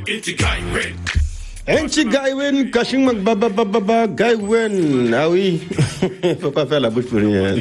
Enchi Gaiwen, Kashing Baba Gaiwen. Ah oui, faut pas faire la bouche pour rien.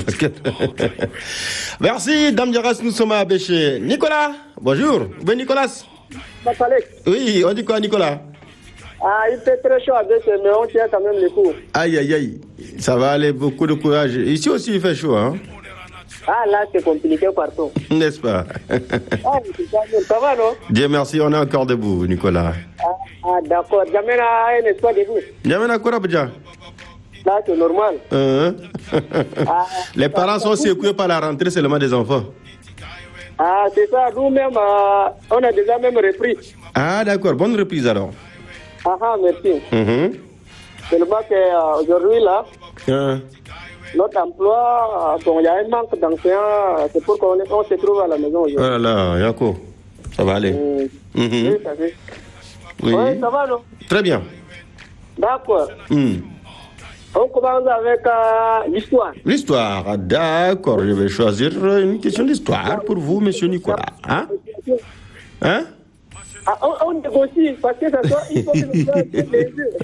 Merci, Dame Diaras, nous sommes à Béché. Nicolas, bonjour. Ben Nicolas. Oui, on dit quoi, Nicolas? Ah, il fait très chaud à Béché, mais on tient quand même les coups. Aïe, aïe, aïe. Ça va aller, beaucoup de courage. Ici aussi, il fait chaud, hein? Ah, là, c'est compliqué partout. N'est-ce pas? Ah, ça va, non? Dieu merci, on est encore debout, Nicolas. Ah, d'accord. Jamais un espoir debout. Jamais quoi, Abidjan? Là, c'est normal. Ah, les parents sont secoués par la rentrée seulement des enfants. Ah, c'est ça. Nous-mêmes, on a déjà même repris. Ah, d'accord. Bonne reprise alors. Ah, merci. Seulement qu'aujourd'hui, là, notre emploi, bon, il y a un manque d'enseignants. C'est pour qu'on se trouve à la maison aujourd'hui. Oh là là, Yako, ça va aller. Oui, ça fait. Oui. Oui, ça va, non? Très bien. D'accord. On commence avec l'histoire. L'histoire, d'accord. Je vais choisir une question d'histoire pour vous, monsieur Nicolas. Hein? Hein? Ah, on négocie, parce que ça soit, il faut que nous fassions les yeux.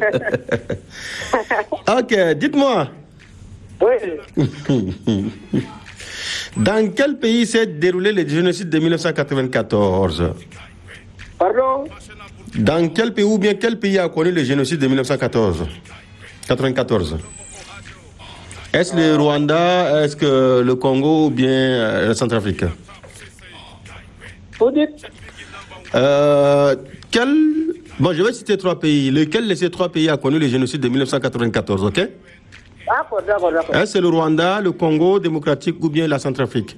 Ok, dites-moi. Oui. Dans quel pays s'est déroulé le génocide de 1994? Pardon? Dans quel pays ou bien quel pays a connu le génocide de 1994? Est-ce le Rwanda, est-ce que le Congo ou bien le Centrafrique? Vous dites? Bon, je vais citer 3 pays. Lequel de ces 3 pays a connu le génocide de 1994, ok? D'accord. Est-ce le Rwanda, le Congo démocratique ou bien la Centrafrique?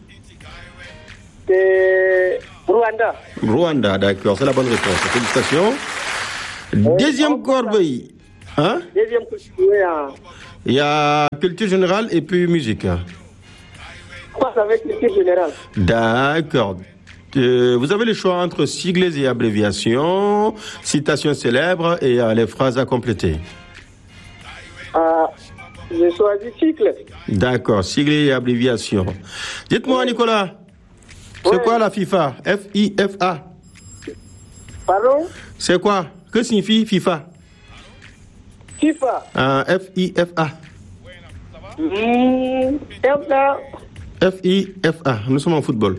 C'est Rwanda. Rwanda, d'accord, c'est la bonne réponse. Félicitations. Deuxième corbeille. Hein? Deuxième corbeille. Il y a culture générale et puis musique. Quoi avec culture générale? D'accord. Vous avez le choix entre sigles et abréviations, citations célèbres et les phrases à compléter. J'ai choisi cycle. D'accord, sigles et abréviations. Dites-moi, Nicolas, c'est quoi la FIFA? FIFA. Pardon? C'est quoi? Que signifie FIFA? FIFA. FIFA. FIFA. Nous sommes en football.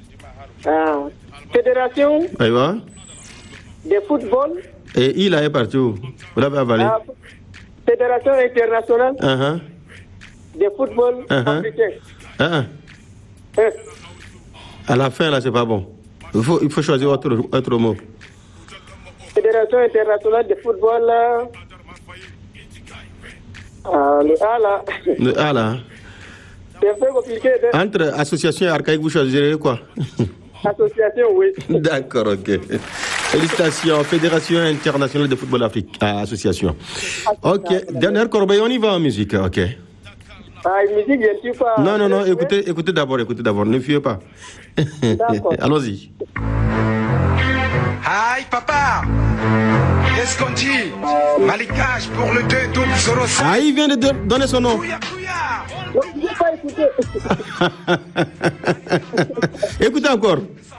Fédération. Aïwa. De football. Et il est partout. Vous l'avez avalé. Fédération internationale. De football africain. À la fin, là, c'est pas bon. Il faut choisir autre mot. Fédération internationale de football. Le A là. Le A là. C'est un peu compliqué. Entre association et archaïque, vous choisirez quoi? Association, oui. D'accord, ok. Félicitations, Fédération internationale de football africain. Association. Ok, dernière corbeille, on y va en musique, ok. Musique, je ne suis pas. Non, écoutez d'abord, ne fuyez pas. D'accord. Allons-y. Aïe, papa! Qu'est-ce qu'on dit? Malikage pour le 2-12-05. Ah, il vient de donner son nom. Je n'ai pas écouté. Écoutez encore.